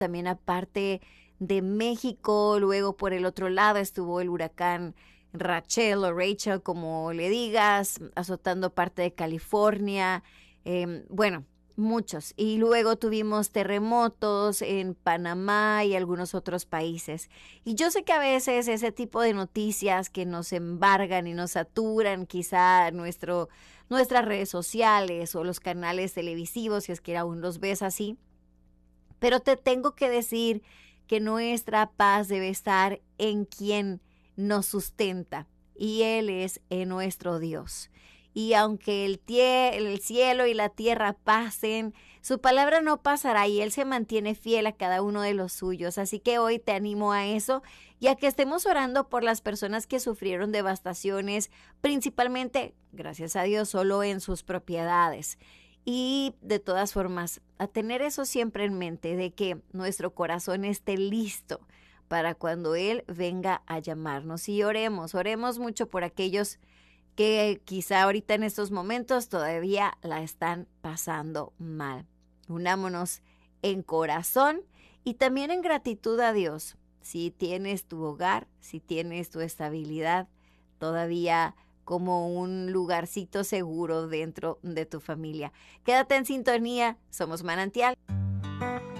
también aparte de México. Luego por el otro lado estuvo el huracán Rachel o Rachel, como le digas, azotando parte de California. Bueno, muchos. Y luego tuvimos terremotos en Panamá y algunos otros países. Y yo sé que a veces ese tipo de noticias que nos embargan y nos saturan quizá nuestras redes sociales o los canales televisivos, si es que aún los ves así, pero te tengo que decir que nuestra paz debe estar en quien nos sustenta, y Él es en nuestro Dios. Y aunque el cielo y la tierra pasen, su palabra no pasará, y Él se mantiene fiel a cada uno de los suyos. Así que hoy te animo a eso, y a que estemos orando por las personas que sufrieron devastaciones, principalmente, gracias a Dios, solo en sus propiedades. Y de todas formas, a tener eso siempre en mente, de que nuestro corazón esté listo para cuando Él venga a llamarnos. Y oremos mucho por aquellos que quizá ahorita en estos momentos todavía la están pasando mal. Unámonos en corazón y también en gratitud a Dios. Si tienes tu hogar, si tienes tu estabilidad, todavía como un lugarcito seguro dentro de tu familia. Quédate en sintonía, somos Manantial.